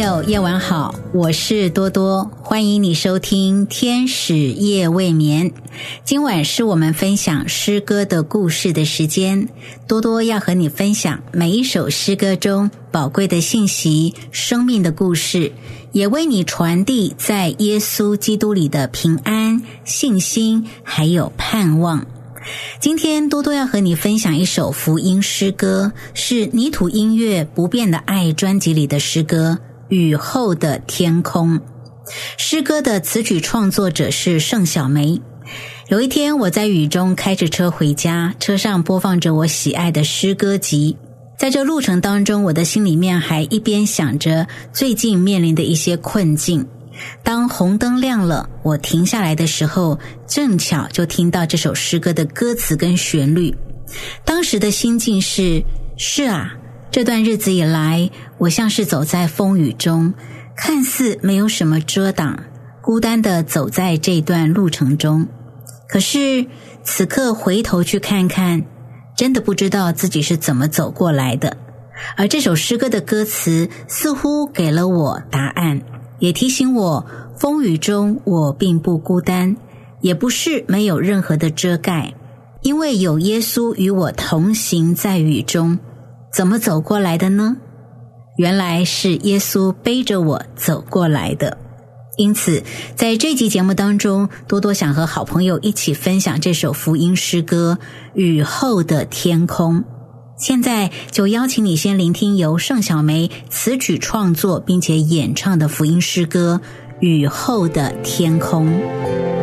友夜晚好，我是多多，欢迎你收听天使夜未眠。今晚是我们分享诗歌的故事的时间，多多要和你分享每一首诗歌中宝贵的信息、生命的故事，也为你传递在耶稣基督里的平安、信心还有盼望。今天多多要和你分享一首福音诗歌，是泥土音乐不变的爱专辑里的诗歌雨后的天空。诗歌的词曲创作者是盛小梅。有一天我在雨中开着车回家，车上播放着我喜爱的诗歌集。在这路程当中，我的心里面还一边想着最近面临的一些困境。当红灯亮了，我停下来的时候，正巧就听到这首诗歌的歌词跟旋律。当时的心境是啊，这段日子以来，我像是走在风雨中，看似没有什么遮挡，孤单地走在这段路程中。可是此刻回头去看看，真的不知道自己是怎么走过来的。而这首诗歌的歌词似乎给了我答案，也提醒我，风雨中我并不孤单，也不是没有任何的遮盖，因为有耶稣与我同行在雨中。怎么走过来的呢？原来是耶稣背着我走过来的。因此在这集节目当中，多多想和好朋友一起分享这首福音诗歌雨后的天空。现在就邀请你先聆听由盛小梅词曲创作并且演唱的福音诗歌雨后的天空。